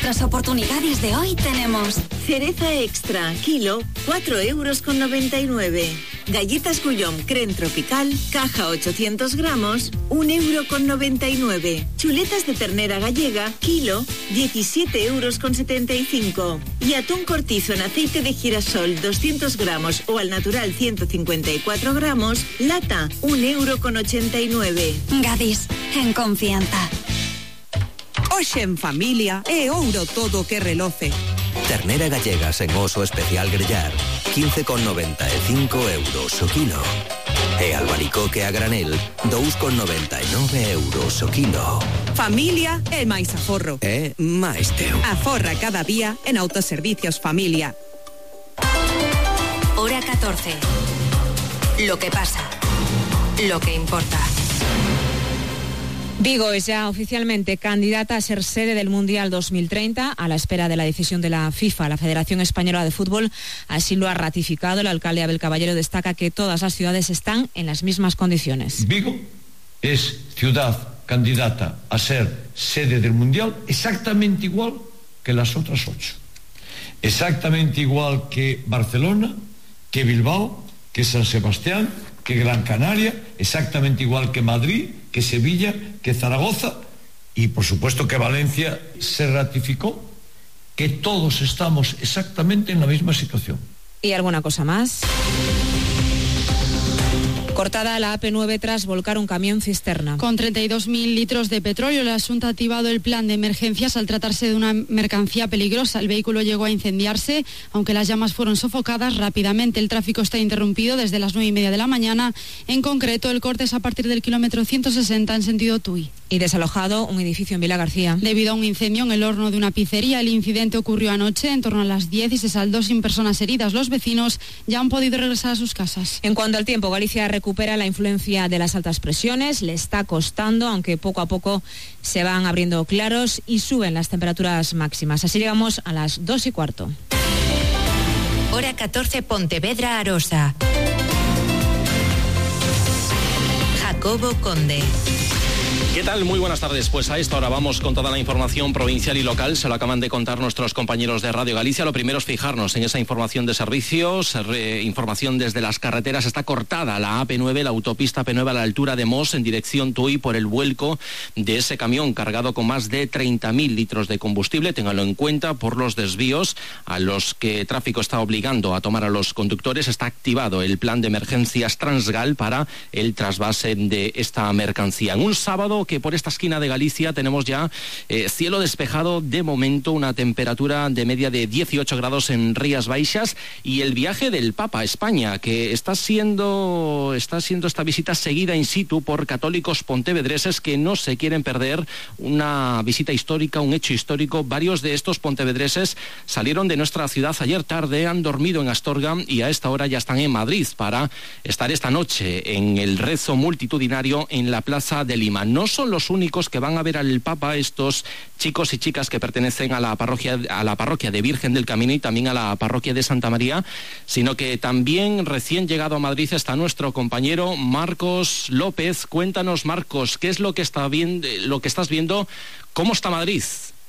nuestras oportunidades de hoy tenemos cereza extra, kilo, 4,99 €. Galletas Gullón Crème Tropical, caja 800 gramos, 1,99 €. Chuletas de ternera gallega, kilo, 17,75 €. Y atún cortizo en aceite de girasol, 200 gramos o al natural 154 gramos, lata, 1,89 €. Gadis, en confianza. Hoxe en familia é ouro todo que reloce. Ternera gallega en oso especial grellar, 15,95 € o kilo. E albaricoque a granel, 2,99 € o kilo. Familia é máis aforro. É máis teu. Aforra cada día en Autoservicios Familia. Hora 14. Lo que pasa. Lo que importa. Vigo es ya oficialmente candidata a ser sede del Mundial 2030 a la espera de la decisión de la FIFA. La Federación Española de Fútbol así lo ha ratificado. El alcalde Abel Caballero destaca que todas las ciudades están en las mismas condiciones. Vigo es ciudad candidata a ser sede del Mundial exactamente igual que las otras 8. Exactamente igual que Barcelona, que Bilbao, que San Sebastián, que Gran Canaria, exactamente igual que Madrid, que Sevilla, que Zaragoza y por supuesto que Valencia. Se ratificó que todos estamos exactamente en la misma situación. ¿Y alguna cosa más? Cortada la AP9 tras volcar un camión cisterna. Con 32.000 litros de petróleo, la Xunta ha activado el plan de emergencias al tratarse de una mercancía peligrosa. El vehículo llegó a incendiarse, aunque las llamas fueron sofocadas rápidamente. El tráfico está interrumpido desde las 9:30 de la mañana. En concreto, el corte es a partir del kilómetro 160 en sentido Tui. Y desalojado un edificio en Vila García. Debido a un incendio en el horno de una pizzería, el incidente ocurrió anoche en torno a las 10 y se saldó sin personas heridas. Los vecinos ya han podido regresar a sus casas. En cuanto al tiempo, Galicia recupera la influencia de las altas presiones, le está costando, aunque poco a poco se van abriendo claros y suben las temperaturas máximas. Así llegamos a las 2:15. Hora 14, Pontevedra, Arosa. Jacobo Conde. ¿Qué tal? Muy buenas tardes. Pues a esta hora vamos con toda la información provincial y local. Se lo acaban de contar nuestros compañeros de Radio Galicia. Lo primero es fijarnos en esa información de servicios, información desde las carreteras. Está cortada la AP9, la autopista AP9 a la altura de Mos, en dirección Tui, por el vuelco de ese camión cargado con más de 30.000 litros de combustible. Ténganlo en cuenta por los desvíos a los que tráfico está obligando a tomar a los conductores. Está activado el plan de emergencias Transgal para el trasvase de esta mercancía. En un sábado que por esta esquina de Galicia tenemos ya cielo despejado de momento, una temperatura de media de 18 grados en Rías Baixas, y el viaje del Papa a España, que está siendo esta visita seguida in situ por católicos pontevedreses que no se quieren perder una visita histórica, un hecho histórico. Varios de estos pontevedreses salieron de nuestra ciudad ayer tarde, han dormido en Astorga y a esta hora ya están en Madrid para estar esta noche en el rezo multitudinario en la Plaza de Lima. No son los únicos que van a ver al Papa, estos chicos y chicas que pertenecen a la parroquia de Virgen del Camino y también a la parroquia de Santa María, sino que también recién llegado a Madrid está nuestro compañero Marcos López. Cuéntanos, Marcos, ¿qué es lo que estás viendo? ¿Cómo está Madrid?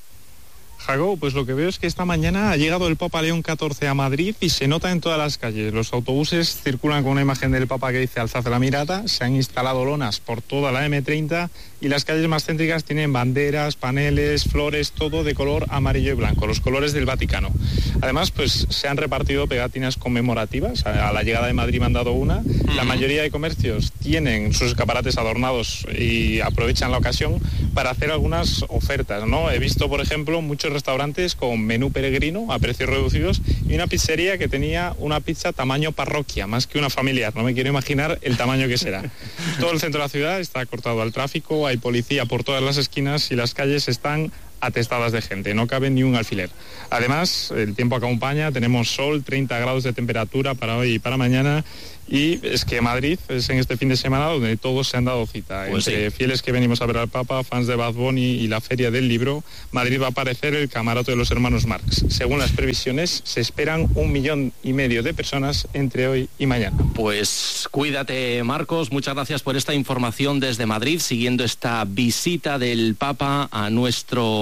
Jago, pues lo que veo es que esta mañana ha llegado el Papa León XIV a Madrid y se nota en todas las calles. Los autobuses circulan con una imagen del Papa que dice alzad la mirada, se han instalado lonas por toda la M30 y las calles más céntricas tienen banderas, paneles, flores, todo de color amarillo y blanco, los colores del Vaticano. Además, pues se han repartido pegatinas conmemorativas. A la llegada de Madrid me han dado una. La mayoría de comercios tienen sus escaparates adornados y aprovechan la ocasión para hacer algunas ofertas, ¿no? He visto, por ejemplo, muchos restaurantes con menú peregrino a precios reducidos y una pizzería que tenía una pizza tamaño parroquia, más que una familiar. No me quiero imaginar el tamaño que será. Todo el centro de la ciudad está cortado al tráfico, hay policía por todas las esquinas y las calles están atestadas de gente, no cabe ni un alfiler. Además, el tiempo acompaña, tenemos sol, 30 grados de temperatura para hoy y para mañana, y es que Madrid es en este fin de semana donde todos se han dado cita. Pues entre fieles que venimos a ver al Papa, fans de Bad Bunny y la Feria del Libro, Madrid va a aparecer el camarote de los hermanos Marx. Según las previsiones, se esperan 1,5 millones de personas entre hoy y mañana. Pues cuídate, Marcos, muchas gracias por esta información desde Madrid, siguiendo esta visita del Papa a nuestro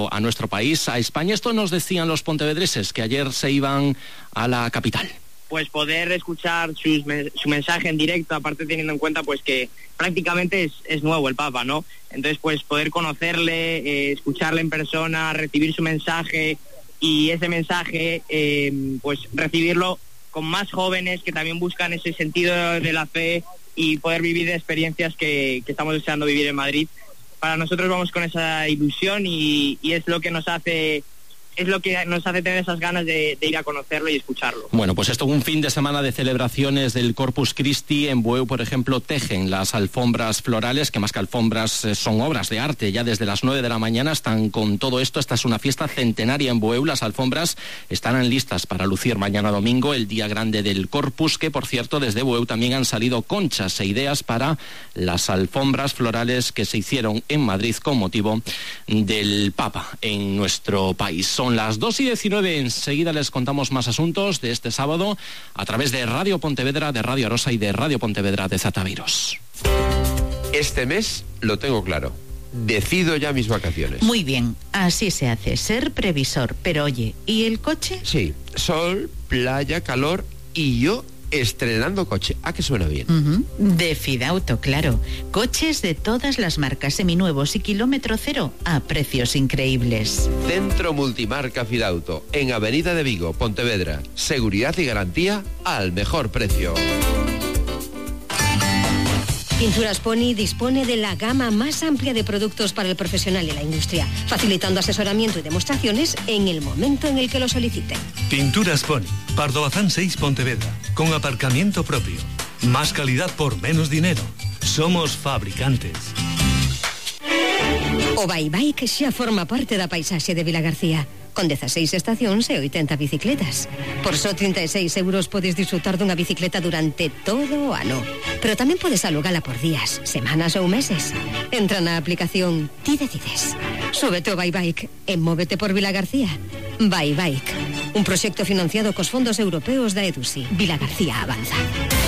llegado a nuestro país, a España. Esto nos decían los pontevedreses, que ayer se iban a la capital. Pues poder escuchar su mensaje en directo, aparte teniendo en cuenta pues que prácticamente es nuevo el Papa, ¿no? Entonces pues poder conocerle, escucharle en persona, recibir su mensaje y ese mensaje pues recibirlo con más jóvenes que también buscan ese sentido de la fe y poder vivir experiencias que estamos deseando vivir en Madrid. Para nosotros vamos con esa ilusión y es lo que nos hace tener esas ganas de ir a conocerlo y escucharlo. Bueno, pues esto, un fin de semana de celebraciones del Corpus Christi. En Bueu, por ejemplo, tejen las alfombras florales, que más que alfombras son obras de arte. Ya desde las 9 de la mañana están con todo esto. Esta es una fiesta centenaria en Bueu. Las alfombras estarán listas para lucir mañana domingo, el día grande del Corpus, que por cierto desde Bueu también han salido conchas e ideas para las alfombras florales que se hicieron en Madrid con motivo del Papa en nuestro país. Son las 2:19, enseguida les contamos más asuntos de este sábado a través de Radio Pontevedra, de Radio Arosa y de Radio Pontevedra de Zataviros. Este mes lo tengo claro. Decido ya mis vacaciones. Muy bien, así se hace, ser previsor. Pero oye, ¿y el coche? Sí, sol, playa, calor y yo estrenando coche. ¿A qué suena bien? De Fidauto, claro. Coches de todas las marcas, seminuevos y kilómetro cero a precios increíbles. Centro Multimarca Fidauto, en Avenida de Vigo, Pontevedra. Seguridad y garantía al mejor precio. Pinturas Pony dispone de la gama más amplia de productos para el profesional y la industria, facilitando asesoramiento y demostraciones en el momento en el que lo soliciten. Pinturas Pony, Pardo Bazán 6, Pontevedra, con aparcamiento propio. Más calidad por menos dinero. Somos fabricantes. O Bike xa forma parte da paisaxe de Vilagarcía. Con 16 estacións e 80 bicicletas. Por só 36 euros podes disfrutar dunha bicicleta durante todo o ano. Pero tamén podes alugala por días, semanas ou meses. Entra na aplicación Ti Decides. Súbete ao Bike e móvete por Vilagarcía. Bike, un proxecto financiado cos fondos europeos da EDUSI. Vilagarcía avanza.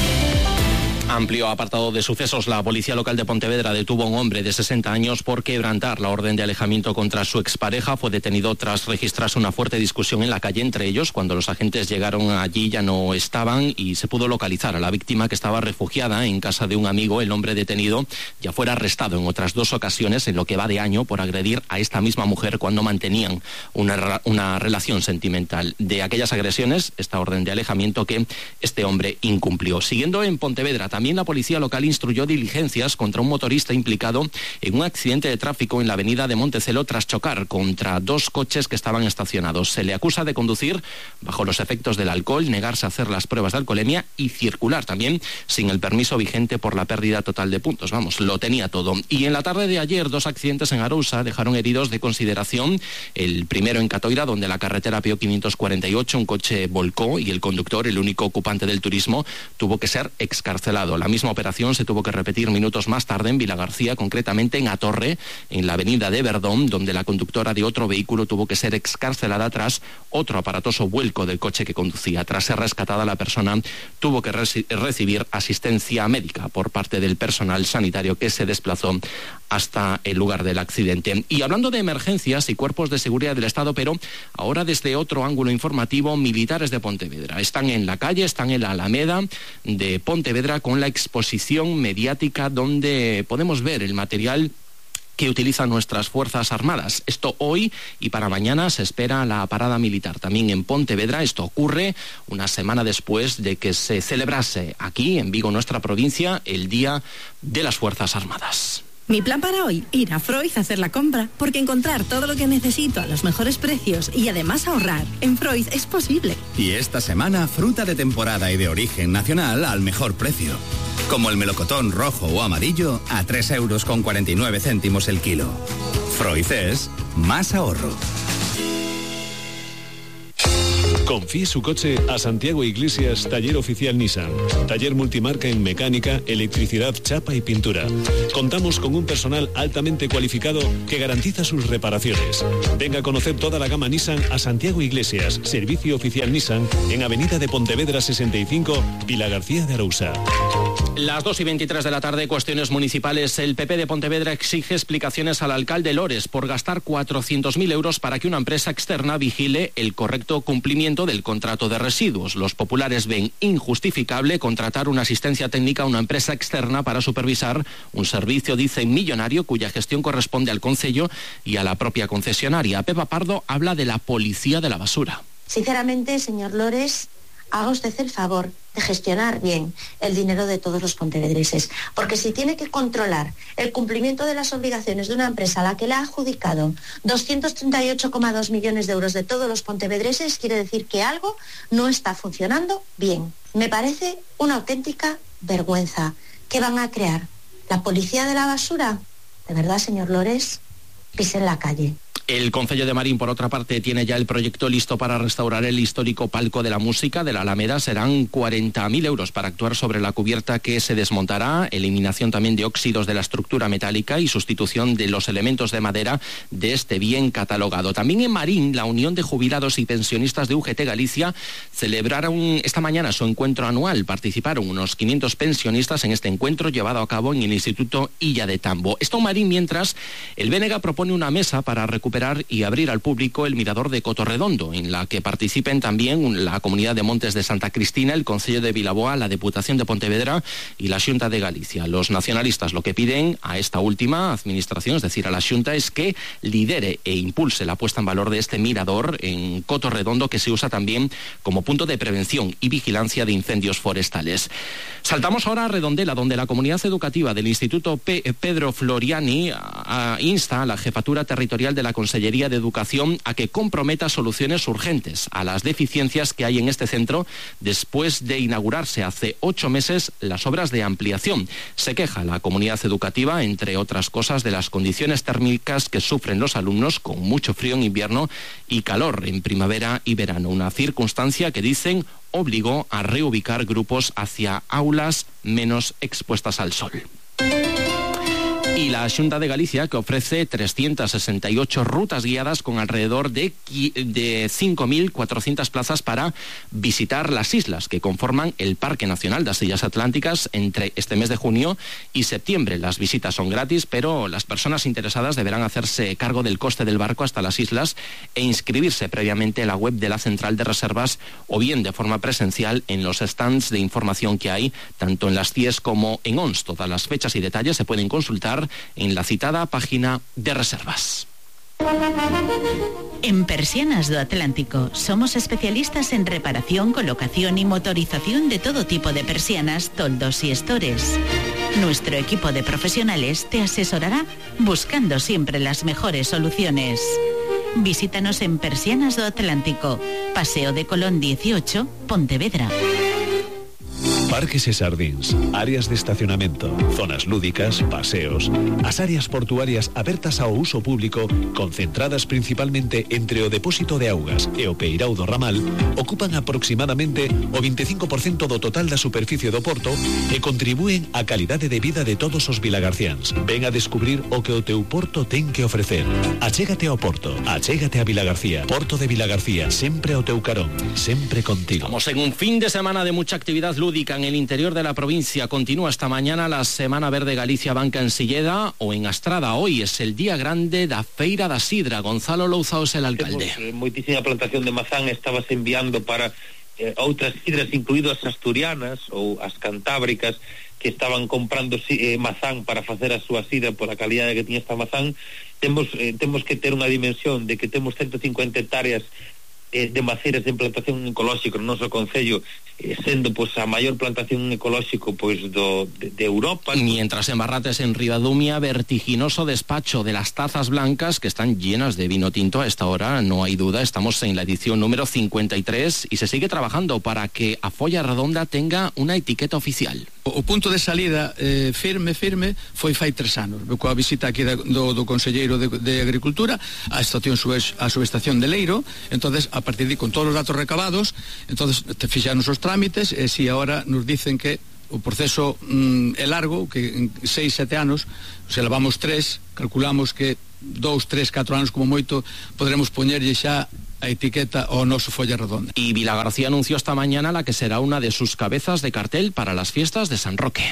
Amplio apartado de sucesos. La policía local de Pontevedra detuvo a un hombre de 60 años por quebrantar la orden de alejamiento contra su expareja. Fue detenido tras registrarse una fuerte discusión en la calle entre ellos. Cuando los agentes llegaron allí ya no estaban y se pudo localizar a la víctima, que estaba refugiada en casa de un amigo. El hombre detenido ya fuera arrestado en otras 2 ocasiones en lo que va de año por agredir a esta misma mujer cuando mantenían una relación sentimental. De aquellas agresiones, esta orden de alejamiento que este hombre incumplió. Siguiendo en Pontevedra, también la policía local instruyó diligencias contra un motorista implicado en un accidente de tráfico en la avenida de Montecelo tras chocar contra 2 coches que estaban estacionados. Se le acusa de conducir bajo los efectos del alcohol, negarse a hacer las pruebas de alcoholemia y circular también sin el permiso vigente por la pérdida total de puntos. Vamos, lo tenía todo. Y en la tarde de ayer, 2 accidentes en Arousa dejaron heridos de consideración. El primero en Catoira, donde la carretera Pío 548, un coche volcó y el conductor, el único ocupante del turismo, tuvo que ser excarcelado. La misma operación se tuvo que repetir minutos más tarde en Vilagarcía, concretamente en Atorre, en la avenida de Verdón, donde la conductora de otro vehículo tuvo que ser excarcelada tras otro aparatoso vuelco del coche que conducía. Tras ser rescatada, la persona tuvo que recibir asistencia médica por parte del personal sanitario que se desplazó hasta el lugar del accidente. Y hablando de emergencias y cuerpos de seguridad del Estado, pero ahora desde otro ángulo informativo, militares de Pontevedra están en la calle, están en la Alameda de Pontevedra con la exposición mediática donde podemos ver el material que utilizan nuestras Fuerzas Armadas. Esto hoy y para mañana se espera la parada militar también en Pontevedra. Esto ocurre una semana después de que se celebrase aquí en Vigo, nuestra provincia, el Día de las Fuerzas Armadas. Mi plan para hoy, ir a Freud a hacer la compra, porque encontrar todo lo que necesito a los mejores precios y además ahorrar en Freud es posible. Y esta semana, fruta de temporada y de origen nacional al mejor precio. Como el melocotón rojo o amarillo a 3,49 € el kilo. Freud es más ahorro. Confíe su coche a Santiago Iglesias, taller oficial Nissan. Taller multimarca en mecánica, electricidad, chapa y pintura. Contamos con un personal altamente cualificado que garantiza sus reparaciones. Venga a conocer toda la gama Nissan a Santiago Iglesias, servicio oficial Nissan, en Avenida de Pontevedra 65, Vila García de Arousa. Las 2:23 de la tarde, cuestiones municipales. El PP de Pontevedra exige explicaciones al alcalde Lores por gastar 400.000 euros para que una empresa externa vigile el correcto cumplimiento del contrato de residuos. Los populares ven injustificable contratar una asistencia técnica a una empresa externa para supervisar un servicio, dicen, millonario, cuya gestión corresponde al concello y a la propia concesionaria. Pepa Pardo habla de la policía de la basura. Sinceramente, señor Lores, haga usted el favor de gestionar bien el dinero de todos los pontevedreses, porque si tiene que controlar el cumplimiento de las obligaciones de una empresa a la que le ha adjudicado 238,2 millones de euros de todos los pontevedreses, quiere decir que algo no está funcionando bien. Me parece una auténtica vergüenza. ¿Qué van a crear? ¿La policía de la basura? De verdad, señor Lores, pisen la calle. El Concello de Marín, por otra parte, tiene ya el proyecto listo para restaurar el histórico palco de la música de la Alameda. Serán 40.000 euros para actuar sobre la cubierta que se desmontará, eliminación también de óxidos de la estructura metálica y sustitución de los elementos de madera de este bien catalogado. También en Marín, la Unión de Jubilados y Pensionistas de UGT Galicia celebraron esta mañana su encuentro anual. Participaron unos 500 pensionistas en este encuentro llevado a cabo en el Instituto Illa de Tambo. Esto en Marín, mientras el BNG propone una mesa para recuperar y abrir al público el mirador de Cotorredondo, en la que participen también la Comunidad de Montes de Santa Cristina, el Concello de Vilaboa, la Deputación de Pontevedra y la Xunta de Galicia. Los nacionalistas lo que piden a esta última administración, es decir, a la Xunta, es que lidere e impulse la puesta en valor de este mirador en Cotorredondo, que se usa también como punto de prevención y vigilancia de incendios forestales. Saltamos ahora a Redondela, donde la comunidad educativa del Instituto Pedro Floriani insta a la Jefatura Territorial de la Consellería de Educación a que comprometa soluciones urgentes a las deficiencias que hay en este centro después de inaugurarse hace 8 meses las obras de ampliación. Se queja la comunidad educativa, entre otras cosas, de las condiciones térmicas que sufren los alumnos con mucho frío en invierno y calor en primavera y verano. Una circunstancia que, dicen, obligó a reubicar grupos hacia aulas menos expuestas al sol. Y la Xunta de Galicia, que ofrece 368 rutas guiadas con alrededor de 5.400 plazas para visitar las islas que conforman el Parque Nacional das Illas Atlánticas entre este mes de junio y septiembre. Las visitas son gratis, pero las personas interesadas deberán hacerse cargo del coste del barco hasta las islas e inscribirse previamente en la web de la Central de Reservas o bien de forma presencial en los stands de información que hay tanto en las CIES como en ONS. Todas las fechas y detalles se pueden consultar en la citada página de reservas. En Persianas do Atlántico somos especialistas en reparación, colocación y motorización de todo tipo de persianas, toldos y estores. Nuestro equipo de profesionales te asesorará buscando siempre las mejores soluciones. Visítanos en Persianas do Atlántico, Paseo de Colón 18, Pontevedra. Parques e xardíns, áreas de estacionamento, zonas lúdicas, paseos. As áreas portuarias abertas ao uso público, concentradas principalmente entre o depósito de augas e o peirao do ramal, ocupan aproximadamente o 25% do total da superficie do porto e contribúen á calidade de vida de todos os vilagarciáns. Ven a descubrir o que o teu porto ten que ofrecer. Achégate ao porto, achégate a Vilagarcía. Porto de Vilagarcía, sempre ao teu carón, sempre contigo. Estamos en un fin de semana de mucha actividad lúdica en el interior de la provincia. Continúa esta mañana la Semana Verde Galicia Banca en Silleda o en Astrada. Hoy es el día grande da Feira da Sidra. Gonzalo Louzaos es el alcalde. Moitísima plantación de mazán estabas enviando para outras sidras, incluído as asturianas ou as cantábricas, que estaban comprando mazán para facer a súa sidra por a calidade que tiña esta mazán. Temos que ter unha dimensión de que temos 150 hectáreas de maceiras de implantación ecolóxica no noso concello sendo pois a maior plantación ecolóxico pois de Europa. Mientras en Barrates, en Ribadumia, vertiginoso despacho de las tazas blancas que están llenas de vino tinto. A esta hora no hay duda, estamos en la edición número 53 y se sigue trabajando para que a Folla Redonda tenga una etiqueta oficial. O punto de salida firme foi fai 3 anos, coa visita aquí do Conselleiro de Agricultura a subestación de Leiro. Entonces, a partir de con todos os datos recabados, entonces fixaron os trámites e si agora nos dicen que o proceso é largo, que en 6-7 anos, se levamos 3, calculamos que 2, 3, 4 anos como moito podremos poñerlle xa a etiqueta ao noso Folla Redonda. Y Vilagarcía anunció esta mañana la que será una de sus cabezas de cartel para las fiestas de San Roque.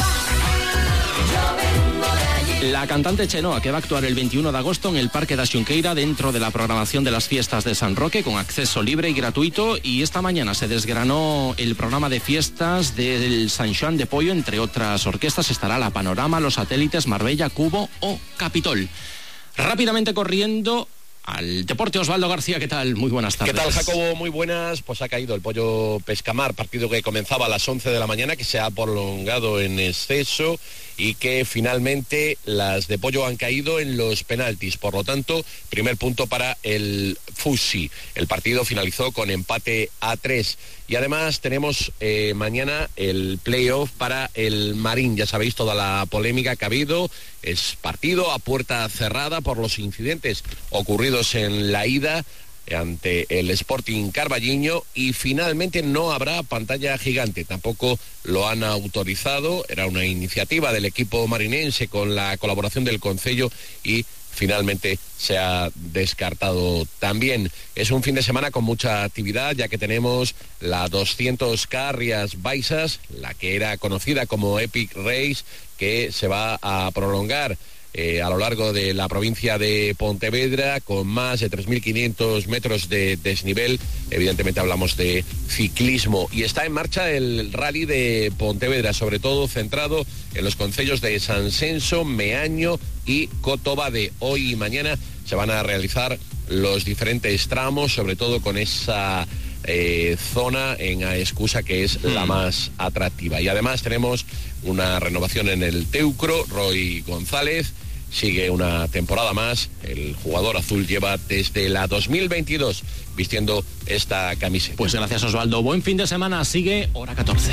La cantante Chenoa, que va a actuar el 21 de agosto en el Parque da Xunqueira dentro de la programación de las fiestas de San Roque con acceso libre y gratuito, y esta mañana se desgranó el programa de fiestas del San Xoán de Pollo. Entre otras orquestas estará La Panorama, Los Satélites, Marbella, Cubo o Capitol. Rápidamente corriendo al deporte, Osvaldo García, ¿qué tal? Muy buenas tardes. ¿Qué tal, Jacobo? Muy buenas. Pues ha caído el Pollo Pescamar, partido que comenzaba a las 11 de la mañana, que se ha prolongado en exceso y que finalmente las de Pollo han caído en los penaltis. Por lo tanto, primer punto para el Fusi. El partido finalizó con empate a 3. Y además tenemos mañana el playoff para el Marín. Ya sabéis toda la polémica que ha habido. Es partido a puerta cerrada por los incidentes ocurridos en la ida ante el Sporting Carballiño, y finalmente no habrá pantalla gigante, tampoco lo han autorizado. Era una iniciativa del equipo marinense con la colaboración del Concello y finalmente se ha descartado también. Es un fin de semana con mucha actividad, ya que tenemos la 200K Rías Baixas, la que era conocida como Epic Race, que se va a prolongar a lo largo de la provincia de Pontevedra, con más de 3.500 metros de desnivel. Evidentemente hablamos de ciclismo, y está en marcha el Rally de Pontevedra, sobre todo centrado en los concellos de San Senso, Meaño y Cotobade. Hoy y mañana se van a realizar los diferentes tramos, sobre todo con esa zona en Aescusa, que es la más atractiva. Y además tenemos una renovación en el Teucro. Roy González sigue una temporada más. El jugador azul lleva desde la 2022 vistiendo esta camiseta. Pues gracias, Osvaldo. Buen fin de semana. Sigue Hora 14.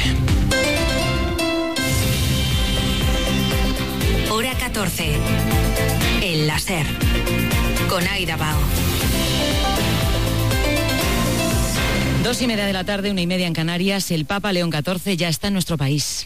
Hora 14. El láser. Con Aida Bao. 2:30 de la tarde, 1:30 en Canarias. El Papa León XIV ya está en nuestro país.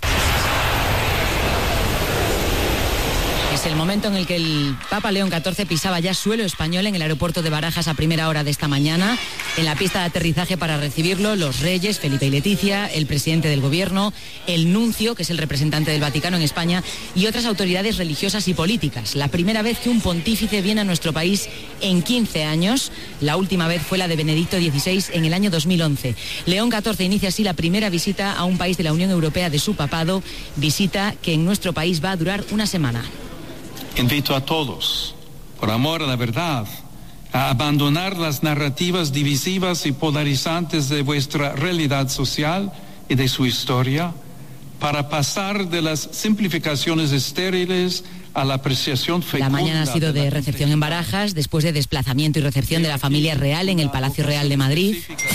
Es el momento en el que el Papa León XIV pisaba ya suelo español en el aeropuerto de Barajas a primera hora de esta mañana. En la pista de aterrizaje para recibirlo, los reyes, Felipe y Leticia, el presidente del gobierno, el nuncio, que es el representante del Vaticano en España, y otras autoridades religiosas y políticas. La primera vez que un pontífice viene a nuestro país en 15 años. La última vez fue la de Benedicto XVI en el año 2011. León XIV inicia así la primera visita a un país de la Unión Europea de su papado, visita que en nuestro país va a durar una semana. Invito a todos, por amor a la verdad, a abandonar las narrativas divisivas y polarizantes de vuestra realidad social y de su historia, para pasar de las simplificaciones estériles a la apreciación fecunda. La mañana ha sido de recepción en Barajas, después de desplazamiento y recepción de la familia real en el Palacio Real de Madrid.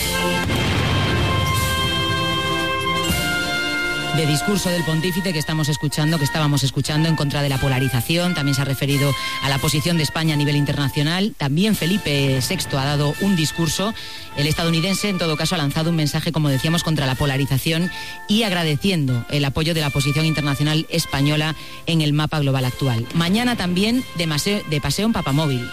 De discurso del pontífice que estábamos escuchando en contra de la polarización. También se ha referido a la posición de España a nivel internacional. También Felipe VI ha dado un discurso. El estadounidense, en todo caso, ha lanzado un mensaje, como decíamos, contra la polarización y agradeciendo el apoyo de la posición internacional española en el mapa global actual. Mañana también de paseo en Papamóvil.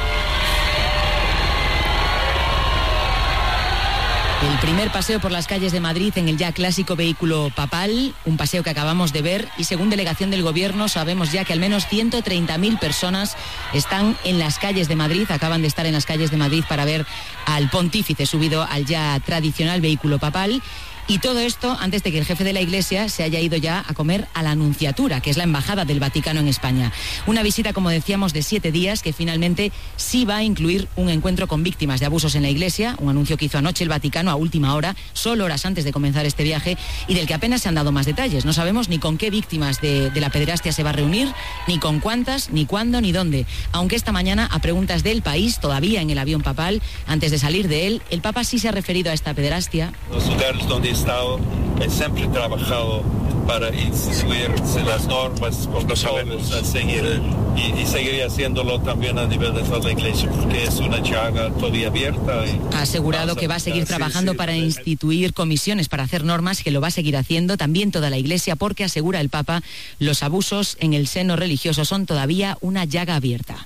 El primer paseo por las calles de Madrid en el ya clásico vehículo papal, un paseo que acabamos de ver, y según delegación del gobierno sabemos ya que al menos 130.000 personas están en las calles de Madrid, acaban de estar en las calles de Madrid para ver al pontífice subido al ya tradicional vehículo papal. Y todo esto antes de que el jefe de la Iglesia se haya ido ya a comer a la Nunciatura, que es la embajada del Vaticano en España. Una visita, como decíamos, de 7 días que finalmente sí va a incluir un encuentro con víctimas de abusos en la Iglesia, un anuncio que hizo anoche el Vaticano a última hora, solo horas antes de comenzar este viaje, y del que apenas se han dado más detalles. No sabemos ni con qué víctimas de la pederastia se va a reunir, ni con cuántas, ni cuándo, ni dónde. Aunque esta mañana, a preguntas del País, todavía en el avión papal, antes de salir de él, el Papa sí se ha referido a esta pederastia. Los lugares donde he estado, he siempre trabajado para instituir las normas, protocolos a seguir, y seguiré haciéndolo también a nivel de toda la Iglesia, porque es una llaga todavía abierta. Ha asegurado que va a seguir trabajando para instituir comisiones para hacer normas, que lo va a seguir haciendo también toda la Iglesia, porque asegura el Papa, los abusos en el seno religioso son todavía una llaga abierta.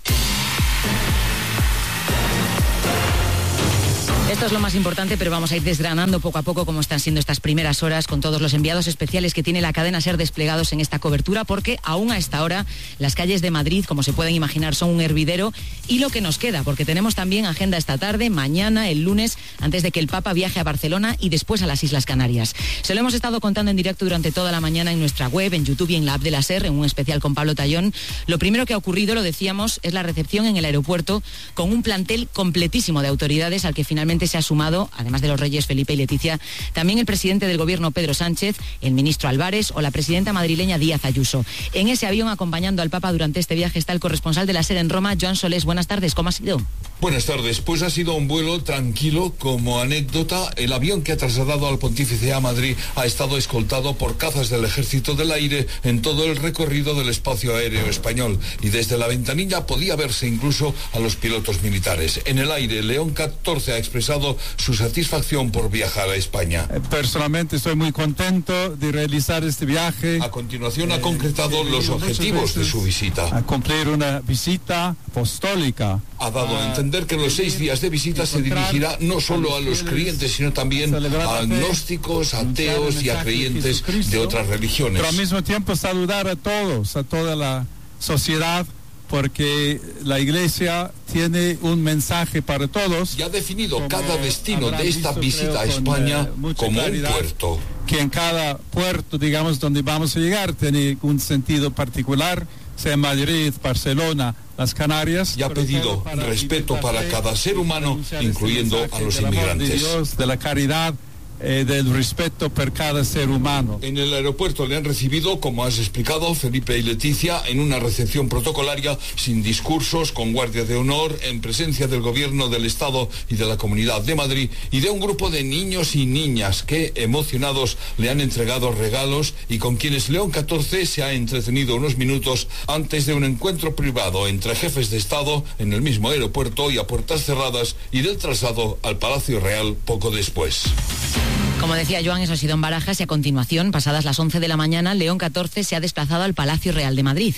Esto es lo más importante, pero vamos a ir desgranando poco a poco cómo están siendo estas primeras horas con todos los enviados especiales que tiene la cadena SER desplegados en esta cobertura, porque aún a esta hora las calles de Madrid, como se pueden imaginar, son un hervidero, y lo que nos queda, porque tenemos también agenda esta tarde, mañana, el lunes, antes de que el Papa viaje a Barcelona y después a las Islas Canarias. Se lo hemos estado contando en directo durante toda la mañana en nuestra web, en YouTube y en la app de la SER, en un especial con Pablo Tallón. Lo primero que ha ocurrido, lo decíamos, es la recepción en el aeropuerto con un plantel completísimo de autoridades al que finalmente se ha sumado, además de los reyes Felipe y Leticia, también el presidente del Gobierno Pedro Sánchez, el ministro Álvarez o la presidenta madrileña Díaz Ayuso. En ese avión acompañando al Papa durante este viaje está el corresponsal de la SER en Roma, Joan Solés. Buenas tardes, ¿cómo ha sido? Buenas tardes, pues ha sido un vuelo tranquilo. Como anécdota, el avión que ha trasladado al pontífice a Madrid ha estado escoltado por cazas del Ejército del Aire en todo el recorrido del espacio aéreo español, y desde la ventanilla podía verse incluso a los pilotos militares. En el aire, León XIV ha expresado su satisfacción por viajar a España. Personalmente estoy muy contento de realizar este viaje. A continuación ha concretado los objetivos de su visita. A cumplir una visita apostólica. Ha dado a entender que en los 6 días de visita se dirigirá no solo a los creyentes, sino también a agnósticos, ateos y a creyentes de otras religiones. Pero al mismo tiempo saludar a todos, a toda la sociedad, porque la Iglesia tiene un mensaje para todos. Y ha definido cada destino de esta visita a España como un puerto. Que en cada puerto, digamos, donde vamos a llegar, tiene un sentido particular, sea Madrid, Barcelona, las Canarias. Y ha pedido respeto para cada ser humano, incluyendo a los inmigrantes. De Dios, de la caridad, del respeto por cada ser humano. En el aeropuerto le han recibido, como has explicado, Felipe y Leticia, en una recepción protocolaria, sin discursos, con guardia de honor, en presencia del Gobierno del Estado y de la Comunidad de Madrid, y de un grupo de niños y niñas que, emocionados, le han entregado regalos, y con quienes León XIV se ha entretenido unos minutos antes de un encuentro privado entre jefes de Estado en el mismo aeropuerto y a puertas cerradas, y del traslado al Palacio Real poco después. Como decía Joan, eso ha sido en Barajas, y a continuación, pasadas las 11 de la mañana, León XIV se ha desplazado al Palacio Real de Madrid.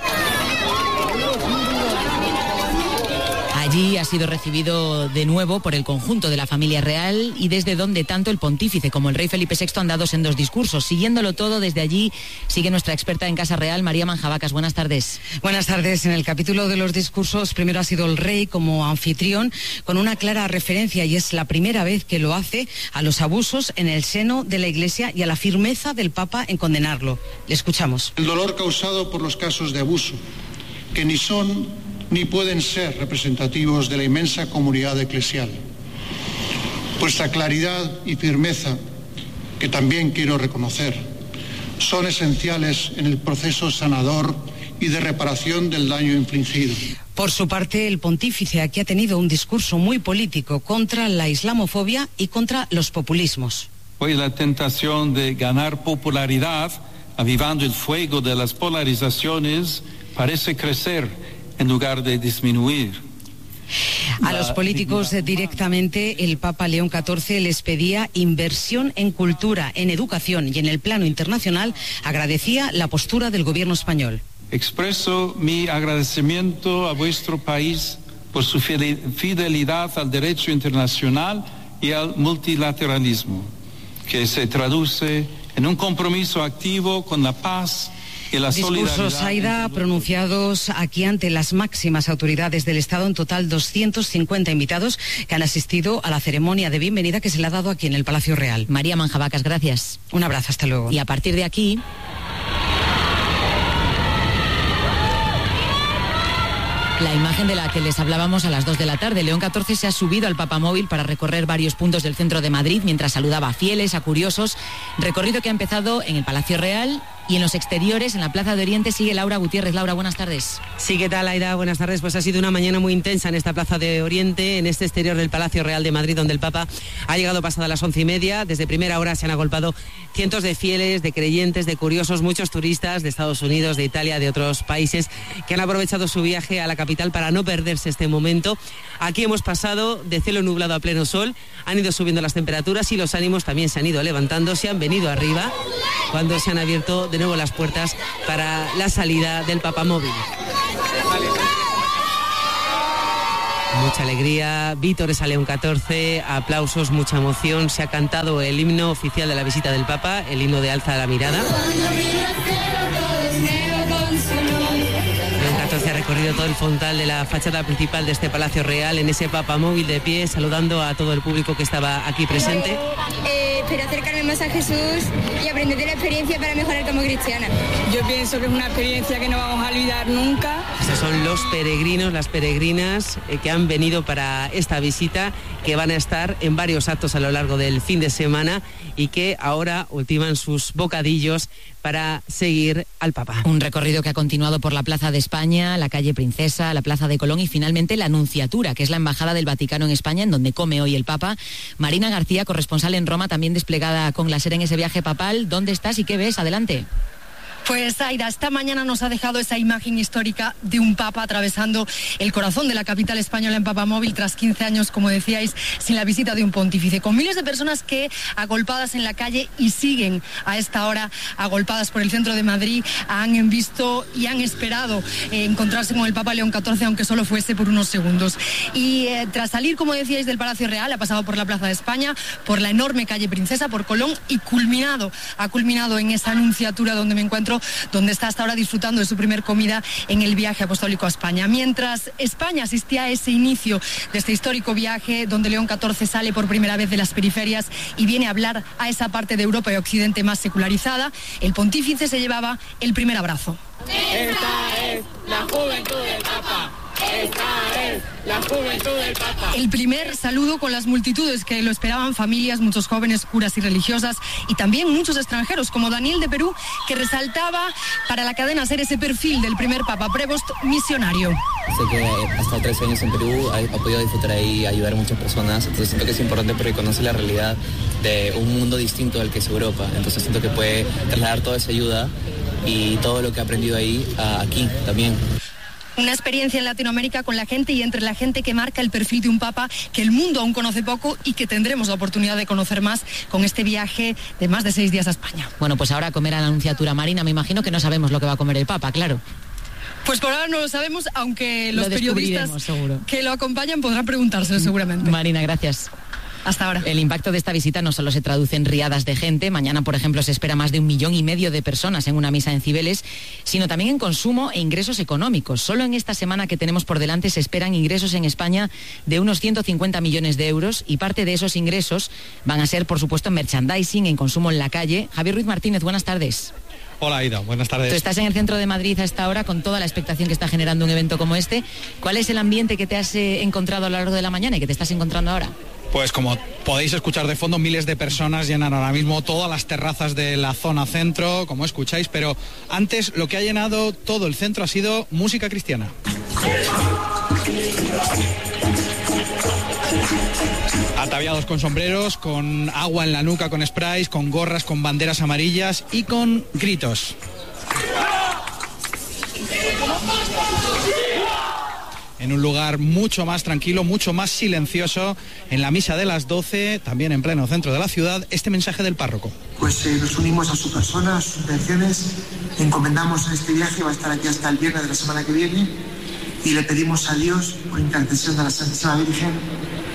Allí ha sido recibido de nuevo por el conjunto de la familia real, y desde donde tanto el pontífice como el rey Felipe VI han dado sendos discursos. Siguiéndolo todo desde allí, sigue nuestra experta en Casa Real, María Manjabacas. Buenas tardes. Buenas tardes. En el capítulo de los discursos, primero ha sido el rey como anfitrión, con una clara referencia, y es la primera vez que lo hace, a los abusos en el seno de la Iglesia y a la firmeza del Papa en condenarlo. Le escuchamos. El dolor causado por los casos de abuso, que ni son ni pueden ser representativos de la inmensa comunidad eclesial. Vuestra claridad y firmeza, que también quiero reconocer, son esenciales en el proceso sanador y de reparación del daño infligido. Por su parte, el pontífice aquí ha tenido un discurso muy político contra la islamofobia y contra los populismos. Hoy la tentación de ganar popularidad, avivando el fuego de las polarizaciones, parece crecer en lugar de disminuir. A los políticos directamente, el Papa León XIV les pedía inversión en cultura, en educación, y en el plano internacional agradecía la postura del gobierno español. Expreso mi agradecimiento a vuestro país por su fidelidad al derecho internacional y al multilateralismo, que se traduce en un compromiso activo con la paz y la solidaridad. Discursos, Aida, pronunciados aquí ante las máximas autoridades del Estado. En total 250 invitados que han asistido a la ceremonia de bienvenida que se le ha dado aquí en el Palacio Real. María Manjabacas, gracias. Un abrazo, hasta luego. Y a partir de aquí... la imagen de la que les hablábamos a las 2 de la tarde. León XIV se ha subido al papamóvil para recorrer varios puntos del centro de Madrid mientras saludaba a fieles, a curiosos. Recorrido que ha empezado en el Palacio Real y en los exteriores, en la Plaza de Oriente, sigue Laura Gutiérrez. Laura, buenas tardes. Sí, ¿qué tal, Aida? Buenas tardes. Pues ha sido una mañana muy intensa en esta Plaza de Oriente, en este exterior del Palacio Real de Madrid, donde el Papa ha llegado pasada las 11:30. Desde primera hora se han agolpado cientos de fieles, de creyentes, de curiosos, muchos turistas de Estados Unidos, de Italia, de otros países, que han aprovechado su viaje a la capital para no perderse este momento. Aquí hemos pasado de cielo nublado a pleno sol, han ido subiendo las temperaturas y los ánimos también se han ido levantando, se han venido arriba cuando se han abierto de nuevo las puertas para la salida del papamóvil. Mucha alegría, vítores a León XIV, aplausos, mucha emoción. Se ha cantado el himno oficial de la visita del Papa, el himno de Alza la mirada. León XIV ha recorrido todo el frontal de la fachada principal de este Palacio Real en ese papamóvil de pie, saludando a todo el público que estaba aquí presente. Espero acercarme más a Jesús y aprender de la experiencia para mejorar como cristiana. Yo pienso que es una experiencia que no vamos a olvidar nunca. Estos son los peregrinos, las peregrinas que han venido para esta visita, que van a estar en varios actos a lo largo del fin de semana y que ahora ultiman sus bocadillos para seguir al Papa. Un recorrido que ha continuado por la Plaza de España, la calle Princesa, la Plaza de Colón y finalmente la Nunciatura, que es la Embajada del Vaticano en España, en donde come hoy el Papa. Marina García, corresponsal en Roma, también desplegada con la SER en ese viaje papal. ¿Dónde estás y qué ves? Adelante. Pues Aida, esta mañana nos ha dejado esa imagen histórica de un Papa atravesando el corazón de la capital española en papamóvil tras 15 años, como decíais, sin la visita de un pontífice, con miles de personas que agolpadas en la calle y siguen a esta hora agolpadas por el centro de Madrid, han visto y han esperado encontrarse con el Papa León XIV, aunque solo fuese por unos segundos. Y tras salir, como decíais, del Palacio Real, ha pasado por la Plaza de España, por la enorme calle Princesa, por Colón y ha culminado en esa Nunciatura donde me encuentro, donde está hasta ahora disfrutando de su primer comida en el viaje apostólico a España. Mientras España asistía a ese inicio de este histórico viaje, donde León XIV sale por primera vez de las periferias y viene a hablar a esa parte de Europa y Occidente más secularizada, el pontífice se llevaba el primer abrazo. Esta es la juventud del Papa. Esta es la juventud del Papa. El primer saludo con las multitudes que lo esperaban, familias, muchos jóvenes, curas y religiosas, y también muchos extranjeros, como Daniel de Perú, que resaltaba para la cadena SER ese perfil del primer Papa, Prevost misionario. Sé que ha estado 13 años en Perú, ha podido disfrutar ahí, ayudar a muchas personas, entonces siento que es importante porque conoce la realidad de un mundo distinto al que es Europa, entonces siento que puede trasladar toda esa ayuda y todo lo que ha aprendido ahí aquí también. Una experiencia en Latinoamérica con la gente y entre la gente que marca el perfil de un Papa que el mundo aún conoce poco y que tendremos la oportunidad de conocer más con este viaje de más de 6 días a España. Bueno, pues ahora comer a la Nunciatura. Marina, me imagino que no sabemos lo que va a comer el Papa, claro. Pues por ahora no lo sabemos, aunque los periodistas seguro que lo acompañan podrán preguntárselo seguramente. Marina, gracias. Hasta ahora. El impacto de esta visita no solo se traduce en riadas de gente, mañana por ejemplo se espera más de 1,5 millones de personas en una misa en Cibeles, sino también en consumo e ingresos económicos. Solo en esta semana que tenemos por delante se esperan ingresos en España de unos 150 millones de euros y parte de esos ingresos van a ser por supuesto en merchandising, en consumo en la calle. Javier Ruiz Martínez, buenas tardes. Hola Aida, buenas tardes. Tú estás en el centro de Madrid a esta hora con toda la expectación que está generando un evento como este. ¿Cuál es el ambiente que te has encontrado a lo largo de la mañana y que te estás encontrando ahora? Pues como podéis escuchar de fondo, miles de personas llenan ahora mismo todas las terrazas de la zona centro, como escucháis, pero antes lo que ha llenado todo el centro ha sido música cristiana. Ataviados con sombreros, con agua en la nuca, con sprays, con gorras, con banderas amarillas y con gritos. En un lugar mucho más tranquilo, mucho más silencioso, en la misa de las 12, también en pleno centro de la ciudad, este mensaje del párroco. Pues nos unimos a su persona, a sus intenciones, encomendamos en este viaje, va a estar aquí hasta el viernes de la semana que viene, y le pedimos a Dios, por intercesión de la Santísima Virgen,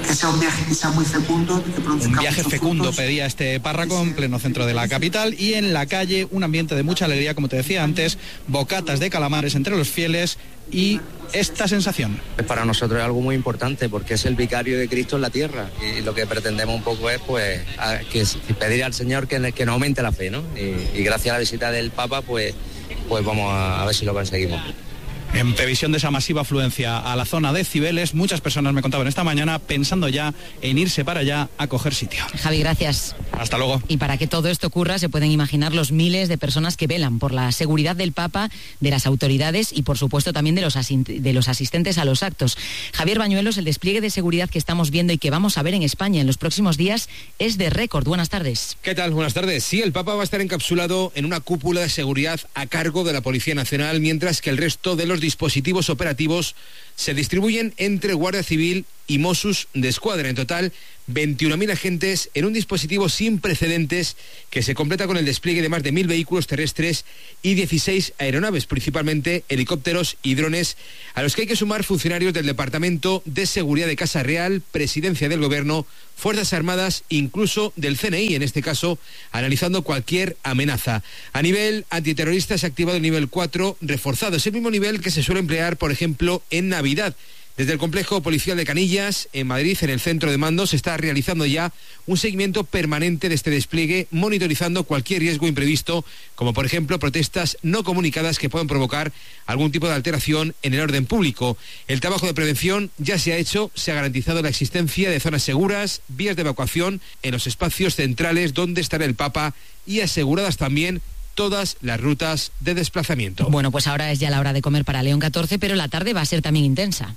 que sea un viaje quizá muy fecundo. Que un viaje fecundo pedía este párroco en pleno centro de la capital, y en la calle un ambiente de mucha alegría, como te decía antes, bocatas de calamares entre los fieles y esta sensación. Para nosotros es algo muy importante porque es el vicario de Cristo en la tierra, y lo que pretendemos un poco es pedir al Señor que nos aumente la fe, ¿no? Y gracias a la visita del Papa pues vamos a ver si lo conseguimos. En previsión de esa masiva afluencia a la zona de Cibeles, muchas personas me contaban esta mañana pensando ya en irse para allá a coger sitio. Javi, gracias. Hasta luego. Y para que todo esto ocurra, se pueden imaginar los miles de personas que velan por la seguridad del Papa, de las autoridades y, por supuesto, también de los asistentes a los actos. Javier Bañuelos, el despliegue de seguridad que estamos viendo y que vamos a ver en España en los próximos días es de récord. Buenas tardes. ¿Qué tal? Buenas tardes. Sí, el Papa va a estar encapsulado en una cúpula de seguridad a cargo de la Policía Nacional, mientras que el resto de los dispositivos operativos se distribuyen entre Guardia Civil y Mossos d'Esquadra. En total, 21.000 agentes en un dispositivo sin precedentes que se completa con el despliegue de más de 1.000 vehículos terrestres y 16 aeronaves, principalmente helicópteros y drones, a los que hay que sumar funcionarios del Departamento de Seguridad de Casa Real, Presidencia del Gobierno, Fuerzas Armadas, incluso del CNI, en este caso, analizando cualquier amenaza. A nivel antiterrorista se ha activado el nivel 4 reforzado. Es el mismo nivel que se suele emplear, por ejemplo, en Navidad. Desde el complejo policial de Canillas, en Madrid, en el centro de mando, se está realizando ya un seguimiento permanente de este despliegue, monitorizando cualquier riesgo imprevisto, como por ejemplo protestas no comunicadas que puedan provocar algún tipo de alteración en el orden público. El trabajo de prevención ya se ha hecho, se ha garantizado la existencia de zonas seguras, vías de evacuación en los espacios centrales donde estará el Papa y aseguradas también todas las rutas de desplazamiento. Bueno, pues ahora es ya la hora de comer para León XIV, pero la tarde va a ser también intensa.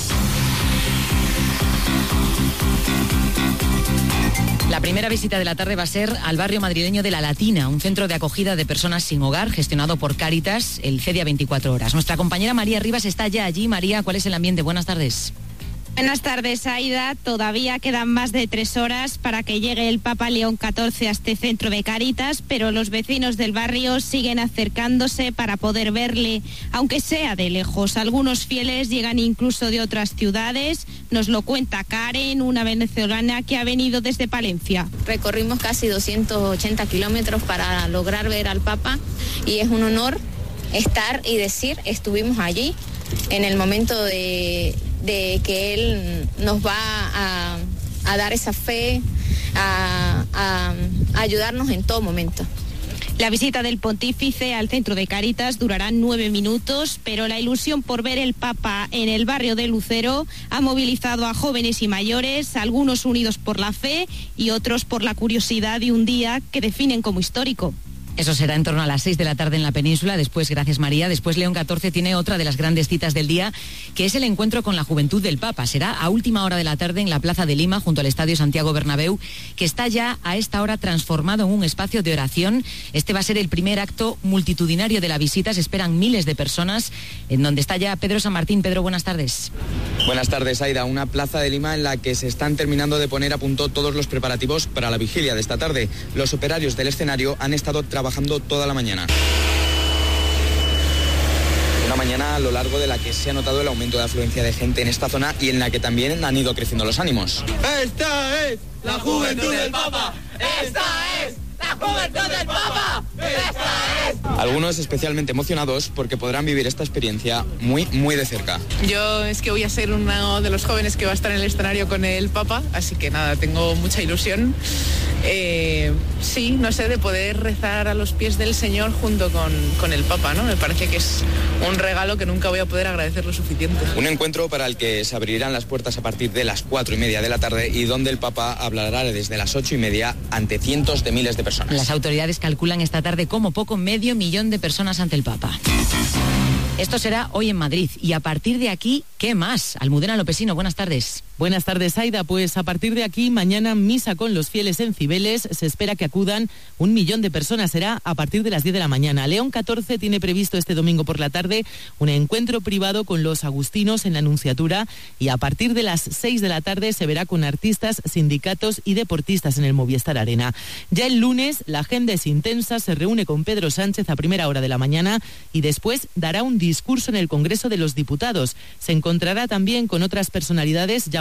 La primera visita de la tarde va a ser al barrio madrileño de La Latina, un centro de acogida de personas sin hogar gestionado por Cáritas, el CEDIA 24 horas. Nuestra compañera María Rivas está ya allí. María, ¿cuál es el ambiente? Buenas tardes. Buenas tardes, Aida. Todavía quedan más de 3 horas para que llegue el Papa León XIV a este centro de Cáritas, pero los vecinos del barrio siguen acercándose para poder verle, aunque sea de lejos. Algunos fieles llegan incluso de otras ciudades. Nos lo cuenta Karen, una venezolana que ha venido desde Palencia. Recorrimos casi 280 kilómetros para lograr ver al Papa y es un honor estar y decir, estuvimos allí en el momento de que él nos va a dar esa fe, a ayudarnos en todo momento. La visita del pontífice al centro de Cáritas durará 9 minutos, pero la ilusión por ver el Papa en el barrio de Lucero ha movilizado a jóvenes y mayores, algunos unidos por la fe y otros por la curiosidad de un día que definen como histórico. Eso será en torno a las 6 de la tarde en la península. Después, gracias María, después León XIV tiene otra de las grandes citas del día, que es el encuentro con la juventud del Papa. Será a última hora de la tarde en la Plaza de Lima, junto al Estadio Santiago Bernabéu, que está ya a esta hora transformado en un espacio de oración. Este va a ser el primer acto multitudinario de la visita. Se esperan miles de personas, en donde está ya Pedro San Martín. Pedro, buenas tardes. Buenas tardes, Aida. Una Plaza de Lima en la que se están terminando de poner a punto todos los preparativos para la vigilia de esta tarde. Los operarios del escenario han estado trabajando toda la mañana. Una mañana a lo largo de la que se ha notado el aumento de afluencia de gente en esta zona y en la que también han ido creciendo los ánimos. ¡Esta es la juventud del Papa! ¡Esta es la juventud del Papa! ¡Esta es! Algunos especialmente emocionados porque podrán vivir esta experiencia muy de cerca. Yo es que voy a ser uno de los jóvenes que va a estar en el escenario con el Papa, así que nada, tengo mucha ilusión. Sí, no sé, de poder rezar a los pies del Señor junto con el Papa, ¿no? Me parece que es un regalo que nunca voy a poder agradecer lo suficiente. Un encuentro para el que se abrirán las puertas a partir de las 4:30 de la tarde y donde el Papa hablará desde las 8:30 ante cientos de miles de personas. Las autoridades calculan esta tarde como poco 500.000 de personas ante el Papa. Esto será hoy en Madrid y a partir de aquí, ¿qué más? Almudena Lopesino, buenas tardes. Buenas tardes, Aida. Pues a partir de aquí, mañana misa con los fieles en Cibeles. Se espera que acudan 1 millón de personas. Será a partir de las 10 de la mañana. León XIV tiene previsto este domingo por la tarde un encuentro privado con los agustinos en la Nunciatura y a partir de las 6 de la tarde se verá con artistas, sindicatos y deportistas en el Movistar Arena. Ya el lunes la agenda es intensa. Se reúne con Pedro Sánchez a primera hora de la mañana y después dará un discurso en el Congreso de los Diputados. Se encontrará también con otras personalidades ya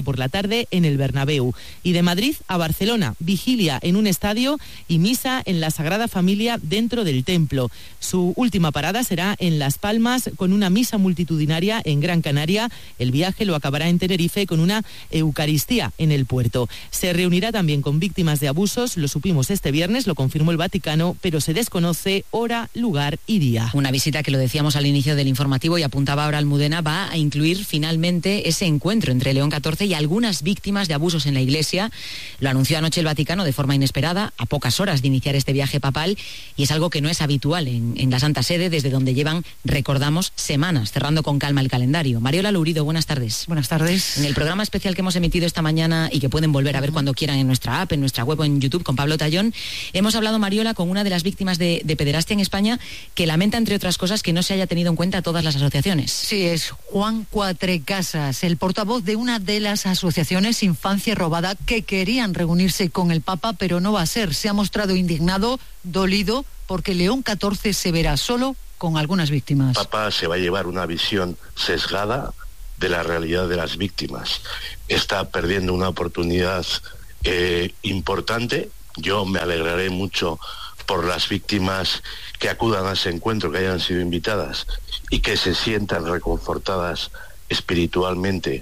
por la tarde en el Bernabéu. Y de Madrid a Barcelona, vigilia en un estadio y misa en la Sagrada Familia dentro del templo. Su última parada será en Las Palmas con una misa multitudinaria en Gran Canaria. El viaje lo acabará en Tenerife con una Eucaristía en el puerto. Se reunirá también con víctimas de abusos, lo supimos este viernes, lo confirmó el Vaticano, pero se desconoce hora, lugar y día. Una visita que lo decíamos al inicio del informativo y apuntaba ahora Almudena, va a incluir finalmente ese encuentro entre León XIV y algunas víctimas de abusos en la Iglesia. Lo anunció anoche el Vaticano de forma inesperada, a pocas horas de iniciar este viaje papal, y es algo que no es habitual en la Santa Sede, desde donde llevan, recordamos, semanas, cerrando con calma el calendario. Mariola Lourido, buenas tardes. Buenas tardes. En el programa especial que hemos emitido esta mañana y que pueden volver a ver cuando quieran en nuestra app, en nuestra web o en YouTube, con Pablo Tallón, hemos hablado, Mariola, con una de las víctimas de pederastia en España, que lamenta, entre otras cosas, que no se haya tenido en cuenta todas las asociaciones. Sí, es Juan Cuatrecasas, el portavoz de una de las asociaciones Infancia Robada, que querían reunirse con el Papa, pero no va a ser. Se ha mostrado indignado, dolido, porque León XIV se verá solo con algunas víctimas. Papa se va a llevar una visión sesgada de la realidad de las víctimas. Está perdiendo una oportunidad importante. Yo me alegraré mucho por las víctimas que acudan a ese encuentro, que hayan sido invitadas y que se sientan reconfortadas espiritualmente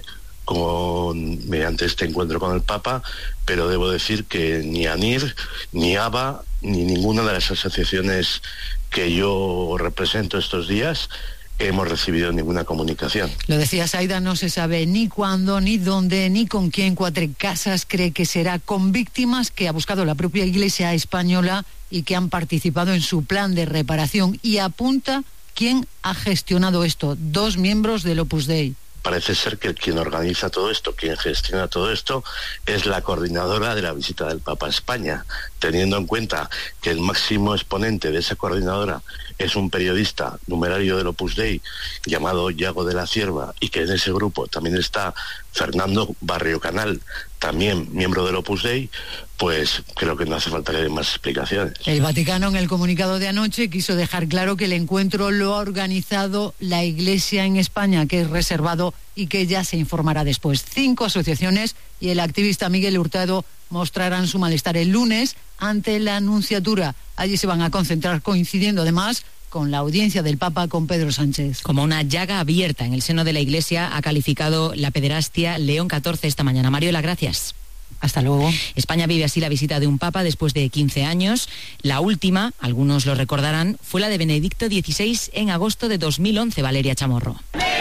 mediante este encuentro con el Papa, pero debo decir que ni ANIR, ni ABA, ni ninguna de las asociaciones que yo represento estos días hemos recibido ninguna comunicación. Lo decía Saida, no se sabe ni cuándo, ni dónde, ni con quién. Cuatrecasas cree que será con víctimas que ha buscado la propia Iglesia española y que han participado en su plan de reparación, y apunta quién ha gestionado esto: 2 miembros del Opus Dei. Parece ser que quien organiza todo esto, quien gestiona todo esto, es la coordinadora de la visita del Papa a España, teniendo en cuenta que el máximo exponente de esa coordinadora es un periodista numerario del Opus Dei llamado Yago de la Cierva, y que en ese grupo también está Fernando Barrio Canal, también miembro del Opus Dei, pues creo que no hace falta que den más explicaciones. El Vaticano, en el comunicado de anoche, quiso dejar claro que el encuentro lo ha organizado la Iglesia en España, que es reservado y que ya se informará después. 5 asociaciones y el activista Miguel Hurtado mostrarán su malestar el lunes ante la Nunciatura. Allí se van a concentrar, coincidiendo además con la audiencia del Papa con Pedro Sánchez. Como una llaga abierta en el seno de la Iglesia ha calificado la pederastia León XIV esta mañana. Mariola, gracias. Hasta luego. España vive así la visita de un papa después de 15 años. La última, algunos lo recordarán, fue la de Benedicto XVI en agosto de 2011. Valeria Chamorro.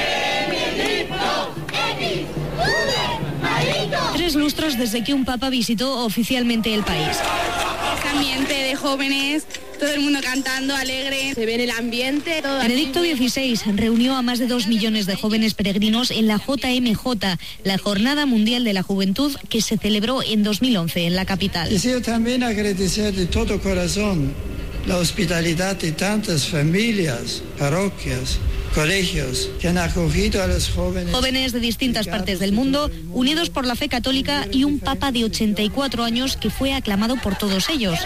3 lustros desde que un papa visitó oficialmente el país. Este ambiente de jóvenes, todo el mundo cantando, alegre, se ve en el ambiente. Todo Benedicto XVI reunió a más de 2 millones de jóvenes peregrinos en la JMJ, la Jornada Mundial de la Juventud, que se celebró en 2011 en la capital. Deseo también agradecer de todo corazón la hospitalidad de tantas familias, parroquias, colegios que han acogido a los jóvenes. Jóvenes de distintas partes del mundo, unidos por la fe católica, y un papa de 84 años que fue aclamado por todos ellos.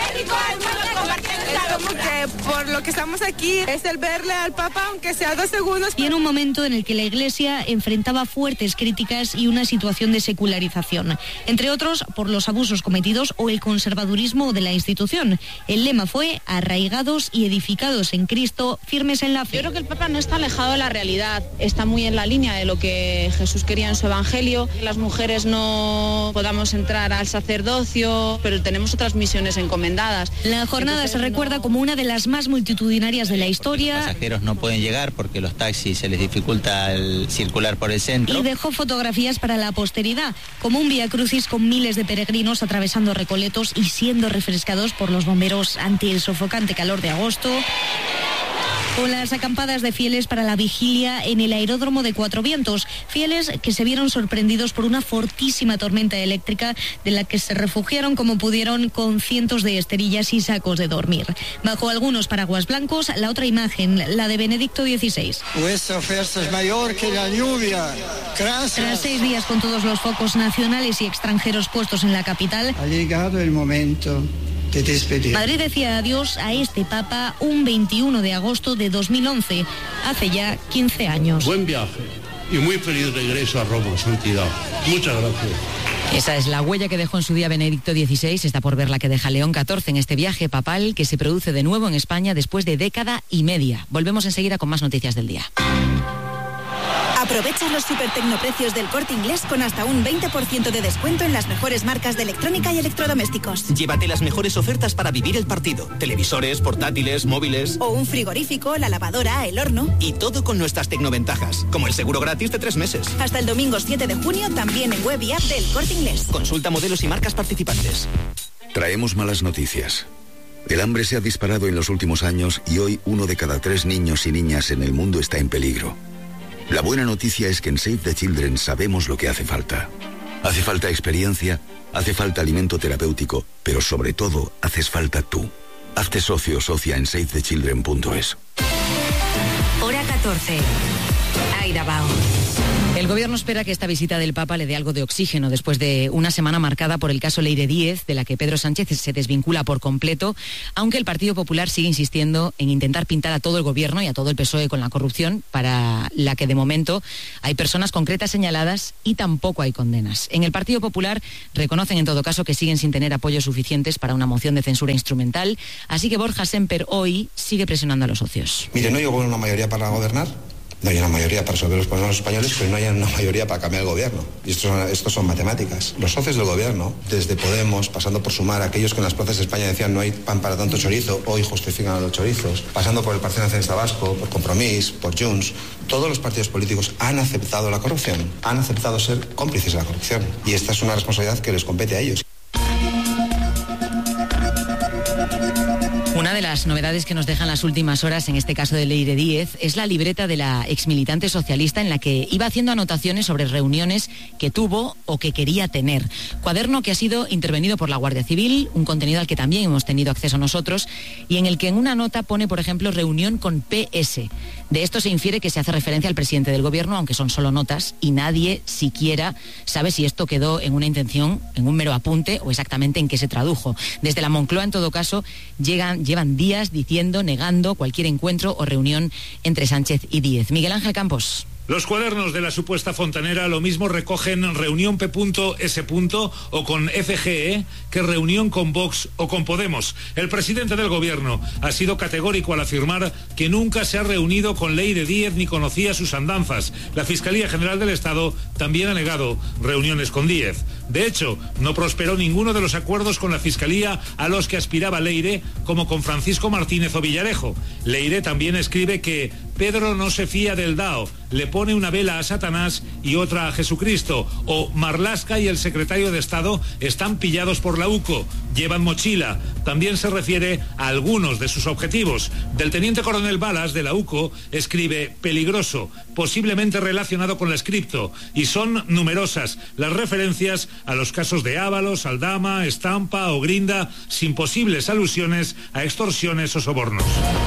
Como que por lo que estamos aquí es el verle al Papa, aunque sea 2 segundos. Y en un momento en el que la Iglesia enfrentaba fuertes críticas y una situación de secularización, entre otros por los abusos cometidos o el conservadurismo de la institución. El lema fue: arraigados y edificados en Cristo, firmes en la fe. Yo creo que el Papa no está alejado de la realidad, está muy en la línea de lo que Jesús quería en su Evangelio. Las mujeres no podamos entrar al sacerdocio, pero tenemos otras misiones encomendadas. La jornada se recuerda como una de las más multitudinarias de la historia. Los pasajeros no pueden llegar porque los taxis se les dificulta el circular por el centro. Y dejó fotografías para la posteridad, como un vía crucis con miles de peregrinos atravesando recoletos y siendo refrescados por los bomberos ante el sofocante calor de agosto. Con las acampadas de fieles para la vigilia en el aeródromo de Cuatro Vientos, fieles que se vieron sorprendidos por una fortísima tormenta eléctrica de la que se refugiaron como pudieron con cientos de esterillas y sacos de dormir. Bajo algunos paraguas blancos, la otra imagen, la de Benedicto XVI. Vuestra fuerza es mayor que la lluvia. Gracias. Tras 6 días con todos los focos nacionales y extranjeros puestos en la capital, ha llegado el momento de despedir. Madrid decía adiós a este Papa un 21 de agosto de 2011, hace ya 15 años. Buen viaje y muy feliz regreso a Roma, santidad. Muchas gracias. Esa es la huella que dejó en su día Benedicto XVI, está por ver la que deja León XIV en este viaje papal que se produce de nuevo en España después de década y media. Volvemos enseguida con más noticias del día. Aprovecha los super tecnoprecios del Corte Inglés con hasta un 20% de descuento en las mejores marcas de electrónica y electrodomésticos. Llévate las mejores ofertas para vivir el partido. Televisores, portátiles, móviles. O un frigorífico, la lavadora, el horno. Y todo con nuestras tecnoventajas, como el seguro gratis de 3 meses. Hasta el domingo 7 de junio también en web y app del Corte Inglés. Consulta modelos y marcas participantes. Traemos malas noticias. El hambre se ha disparado en los últimos años y hoy 1 de cada 3 niños y niñas en el mundo está en peligro. La buena noticia es que en Save the Children sabemos lo que hace falta. Hace falta experiencia, hace falta alimento terapéutico, pero sobre todo, haces falta tú. Hazte socio o socia en savethechildren.es. Hora 14. Aida Bao. El gobierno espera que esta visita del Papa le dé algo de oxígeno después de una semana marcada por el caso Leire Díez, de la que Pedro Sánchez se desvincula por completo, aunque el Partido Popular sigue insistiendo en intentar pintar a todo el gobierno y a todo el PSOE con la corrupción, para la que de momento hay personas concretas señaladas y tampoco hay condenas. En el Partido Popular reconocen en todo caso que siguen sin tener apoyos suficientes para una moción de censura instrumental, así que Borja Semper hoy sigue presionando a los socios. Mire, no hay una mayoría para gobernar. No hay una mayoría para resolver los problemas españoles, pero no hay una mayoría para cambiar el gobierno. Y esto son matemáticas. Los socios del gobierno, desde Podemos, pasando por Sumar, aquellos que en las plazas de España decían no hay pan para tanto chorizo, hoy justifican a los chorizos, pasando por el Partido Nacionalista Vasco, por Compromís, por Junts, todos los partidos políticos han aceptado la corrupción, han aceptado ser cómplices de la corrupción. Y esta es una responsabilidad que les compete a ellos. Una de las novedades que nos dejan las últimas horas en este caso de Leire Díez es la libreta de la exmilitante socialista en la que iba haciendo anotaciones sobre reuniones que tuvo o que quería tener. Cuaderno que ha sido intervenido por la Guardia Civil, un contenido al que también hemos tenido acceso nosotros y en el que en una nota pone, por ejemplo, reunión con PS. De esto se infiere que se hace referencia al presidente del gobierno, aunque son solo notas, y nadie siquiera sabe si esto quedó en una intención, en un mero apunte o exactamente en qué se tradujo. Desde la Moncloa, en todo caso, llevan días diciendo, negando cualquier encuentro o reunión entre Sánchez y Díez. Miguel Ángel Campos. Los cuadernos de la supuesta fontanera lo mismo recogen reunión P.S. o con FGE que reunión con Vox o con Podemos. El presidente del gobierno ha sido categórico al afirmar que nunca se ha reunido con Leire Díez ni conocía sus andanzas. La Fiscalía General del Estado también ha negado reuniones con Díez. De hecho, no prosperó ninguno de los acuerdos con la Fiscalía a los que aspiraba Leire, como con Francisco Martínez o Villarejo. Leire también escribe que Pedro no se fía del DAO, le pone una vela a Satanás y otra a Jesucristo, o Marlaska y el secretario de Estado están pillados por la UCO, llevan mochila. También se refiere a algunos de sus objetivos. Del teniente coronel Balas de la UCO escribe peligroso, posiblemente relacionado con la Scripto, y son numerosas las referencias a los casos de Ábalos, Aldama, Estampa o Grinda, sin posibles alusiones a extorsiones o sobornos.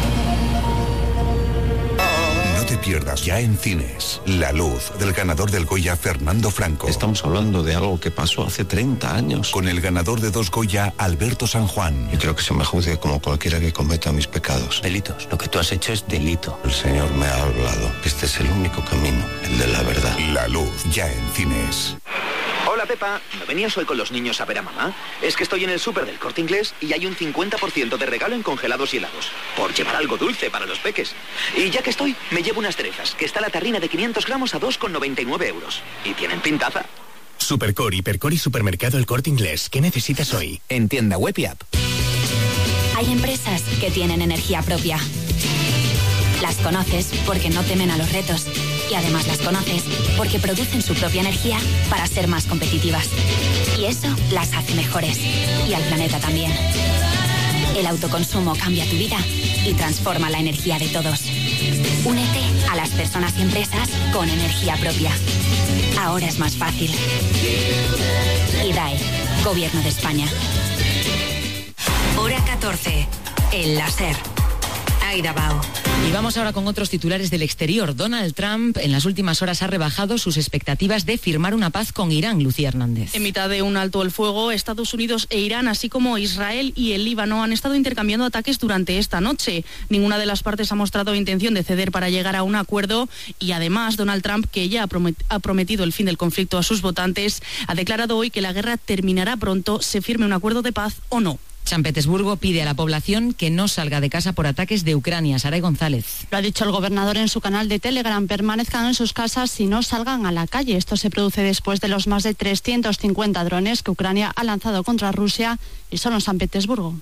No te pierdas ya en cines La Luz, del ganador del Goya Fernando Franco. Estamos hablando de algo que pasó hace 30 años. Con el ganador de 2 Goya, Alberto San Juan. Y creo que se me juzgue como cualquiera que cometa mis pecados. Delitos. Lo que tú has hecho es delito. El Señor me ha hablado. Este es el único camino, el de la verdad. La Luz, ya en cines. Hola Pepa, ¿no venías hoy con los niños a ver a mamá? Es que estoy en el súper del Corte Inglés y hay un 50% de regalo en congelados y helados, por llevar algo dulce para los peques. Y ya que estoy, me llevo unas cerezas, que está la tarrina de 500 gramos a 2,99 euros. Y tienen pintaza. Supercore, Hipercore y Supermercado El Corte Inglés. ¿Qué necesitas hoy? En tienda web y app. Hay empresas que tienen energía propia. Las conoces porque no temen a los retos. Y además las conoces porque producen su propia energía para ser más competitivas. Y eso las hace mejores. Y al planeta también. El autoconsumo cambia tu vida y transforma la energía de todos. Únete a las personas y empresas con energía propia. Ahora es más fácil. IDAE, Gobierno de España. Hora 14. El láser. Aida Bao. Y vamos ahora con otros titulares del exterior. Donald Trump en las últimas horas ha rebajado sus expectativas de firmar una paz con Irán. Lucía Hernández. En mitad de un alto el fuego, Estados Unidos e Irán, así como Israel y el Líbano, han estado intercambiando ataques durante esta noche. Ninguna de las partes ha mostrado intención de ceder para llegar a un acuerdo y además Donald Trump, que ya ha prometido el fin del conflicto a sus votantes, ha declarado hoy que la guerra terminará pronto, se firme un acuerdo de paz o no. San Petersburgo pide a la población que no salga de casa por ataques de Ucrania. Saray González. Lo ha dicho el gobernador en su canal de Telegram. Permanezcan en sus casas y no salgan a la calle. Esto se produce después de los más de 350 drones que Ucrania ha lanzado contra Rusia y solo en San Petersburgo.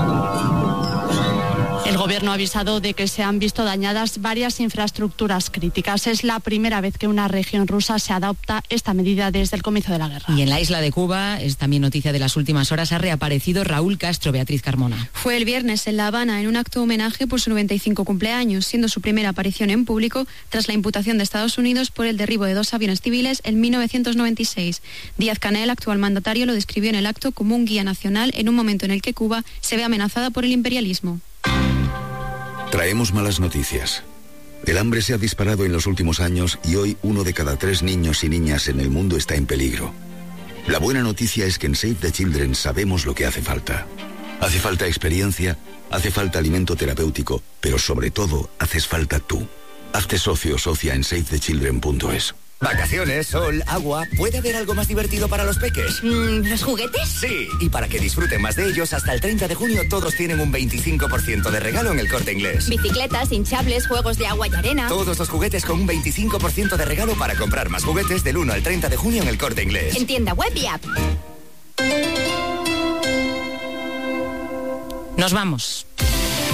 El gobierno ha avisado de que se han visto dañadas varias infraestructuras críticas. Es la primera vez que una región rusa se adopta esta medida desde el comienzo de la guerra. Y en la isla de Cuba, es también noticia de las últimas horas, ha reaparecido Raúl Castro. Beatriz Carmona. Fue el viernes en La Habana en un acto homenaje por su 95 cumpleaños, siendo su primera aparición en público tras la imputación de Estados Unidos por el derribo de 2 aviones civiles en 1996. Díaz-Canel, actual mandatario, lo describió en el acto como un guía nacional en un momento en el que Cuba se ve amenazada por el imperialismo. Traemos malas noticias. El hambre se ha disparado en los últimos años y hoy 1 de cada 3 niños y niñas en el mundo está en peligro. La buena noticia es que en Save the Children sabemos lo que hace falta. Hace falta experiencia, hace falta alimento terapéutico, pero sobre todo haces falta tú. Hazte socio o socia en savethechildren.es. Vacaciones, sol, agua. ¿Puede haber algo más divertido para los peques? ¿Los juguetes? Sí, y para que disfruten más de ellos, hasta el 30 de junio todos tienen un 25% de regalo en El Corte Inglés. Bicicletas, hinchables, juegos de agua y arena. Todos los juguetes con un 25% de regalo para comprar más juguetes del 1 al 30 de junio en El Corte Inglés. En tienda web y app. Nos vamos.